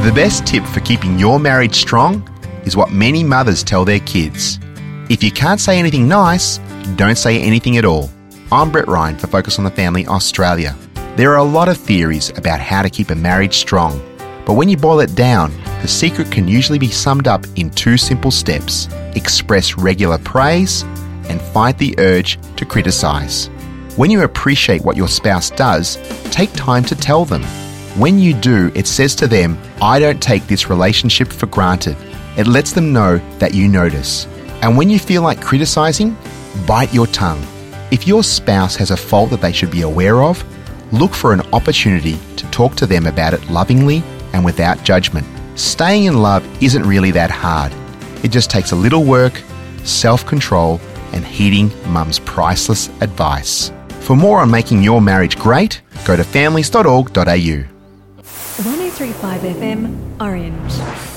The best tip for keeping your marriage strong is what many mothers tell their kids. If you can't say anything nice, don't say anything at all. I'm Brett Ryan for Focus on the Family Australia. There are a lot of theories about how to keep a marriage strong, but when you boil it down, the secret can usually be summed up in 2 simple steps: express regular praise and fight the urge to criticise. When you appreciate what your spouse does, take time to tell them. When you do, it says to them, I don't take this relationship for granted. It lets them know that you notice. And when you feel like criticising, bite your tongue. If your spouse has a fault that they should be aware of, look for an opportunity to talk to them about it lovingly and without judgment. Staying in love isn't really that hard. It just takes a little work, self-control, and heeding Mum's priceless advice. For more on making your marriage great, go to families.org.au. 103.5 FM, Orange.